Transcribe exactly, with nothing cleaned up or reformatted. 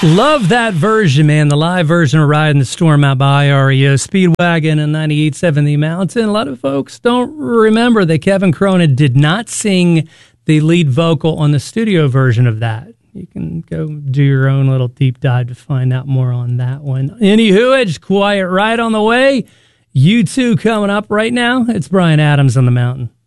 Love that version, man. The live version of Riding the Storm out by R E O Speedwagon and ninety-eight point seven The Mountain. A lot of folks don't remember that Kevin Cronin did not sing the lead vocal on the studio version of that. You can go do your own little deep dive to find out more on that one. Anywho, it's Quiet Riot on the way. You two coming up right now. It's Bryan Adams on the Mountain.